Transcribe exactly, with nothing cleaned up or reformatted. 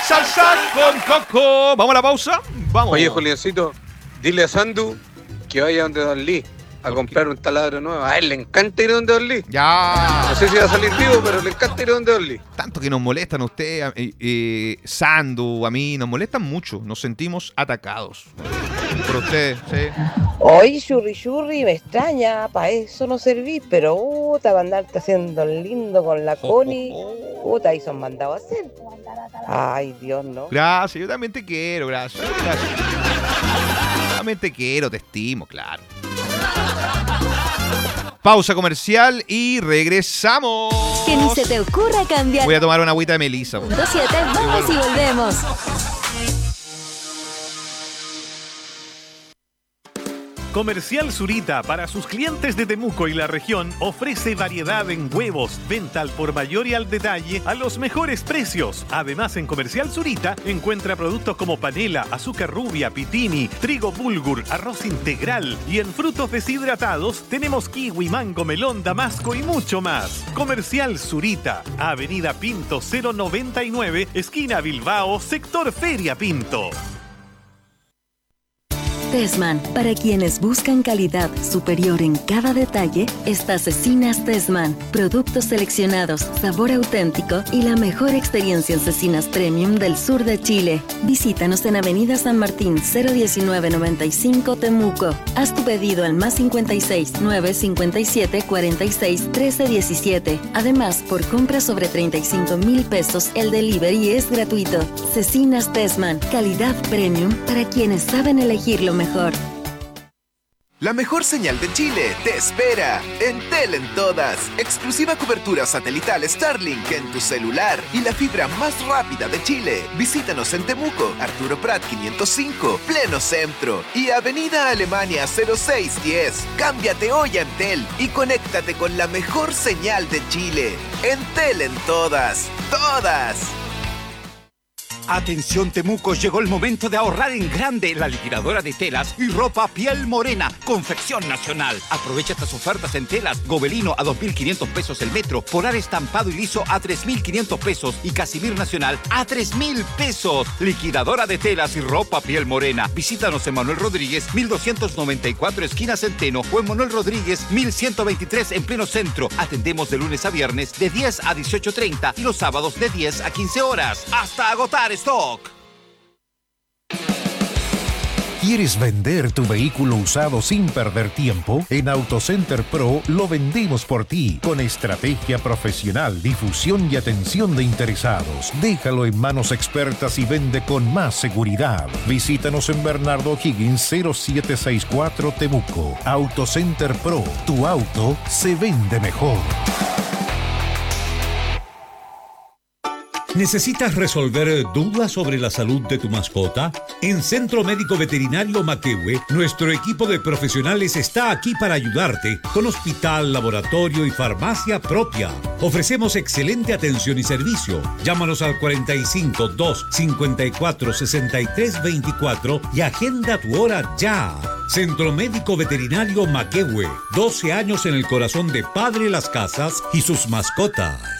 Salsa con coco. ¿Vamos a la pausa? Vamos. Oye, Juliancito, dile a Sandu que vaya donde Don Lee a comprar un taladro nuevo. A él le encanta ir donde Don Lee. Ya. No sé si va a salir vivo, pero le encanta ir donde Don Lee. Tanto que nos molestan a usted, eh, eh, Sandu, a mí, nos molestan mucho. Nos sentimos atacados. Por usted, sí. Oye, churri churri, me extraña, para eso no servís, pero puta, para andarte haciendo el lindo con la Connie, puta, ahí son mandados a hacer. Ay, Dios, ¿no? Gracias, yo también te quiero, gracias. gracias. Yo también te quiero, te estimo, claro. Pausa comercial y regresamos. Que ni se te ocurra cambiar. Voy a tomar una agüita de Melissa. Punto siete, vamos y volvemos. Comercial Zurita, para sus clientes de Temuco y la región, ofrece variedad en huevos, venta al por mayor y al detalle a los mejores precios. Además, en Comercial Zurita encuentra productos como panela, azúcar rubia, pitini, trigo bulgur, arroz integral, y en frutos deshidratados tenemos kiwi, mango, melón, damasco y mucho más. Comercial Zurita, Avenida Pinto cero noventa y nueve, esquina Bilbao, sector Feria Pinto. Tessman, para quienes buscan calidad superior en cada detalle, está Cecinas Tessman. Productos seleccionados, sabor auténtico y la mejor experiencia en cecinas premium del sur de Chile. Visítanos en Avenida San Martín cero diecinueve noventa y cinco Temuco. Haz tu pedido al más cincuenta y seis, nueve cincuenta y siete, cuarenta y seis, trece diecisiete. Además, por compra sobre treinta y cinco mil pesos, el delivery es gratuito. Cecinas Tessman, calidad premium para quienes saben elegir lo mejor. Mejor. La mejor señal de Chile te espera. Entel en todas. Exclusiva cobertura satelital Starlink en tu celular y la fibra más rápida de Chile. Visítanos en Temuco, Arturo Prat quinientos cinco, pleno centro y Avenida Alemania cero seis diez. Cámbiate hoy a Entel y conéctate con la mejor señal de Chile. Entel en todas. Todas. Atención Temuco, llegó el momento de ahorrar en grande. La liquidadora de telas y ropa Piel Morena, confección nacional. Aprovecha estas ofertas en telas. Gobelino a dos mil quinientos pesos el metro, Polar estampado y liso a tres mil quinientos pesos y Casimir Nacional a tres mil pesos. Liquidadora de telas y ropa Piel Morena. Visítanos en Manuel Rodríguez mil doscientos noventa y cuatro esquina Centeno o en Manuel Rodríguez mil ciento veintitrés en pleno centro. Atendemos de lunes a viernes de diez a dieciocho treinta y los sábados de diez a quince horas. Hasta agotar stock. ¿Quieres vender tu vehículo usado sin perder tiempo? En AutoCenter Pro lo vendemos por ti, con estrategia profesional, difusión y atención de interesados. Déjalo en manos expertas y vende con más seguridad. Visítanos en Bernardo O'Higgins cero siete sesenta y cuatro Temuco. AutoCenter Pro, tu auto se vende mejor. ¿Necesitas resolver dudas sobre la salud de tu mascota? En Centro Médico Veterinario Maquehue, nuestro equipo de profesionales está aquí para ayudarte, con hospital, laboratorio y farmacia propia. Ofrecemos excelente atención y servicio. Llámanos al cuarenta y cinco, dos, cincuenta y cuatro, sesenta y tres veinticuatro y agenda tu hora ya. Centro Médico Veterinario Maquehue, doce años en el corazón de Padre Las Casas y sus mascotas.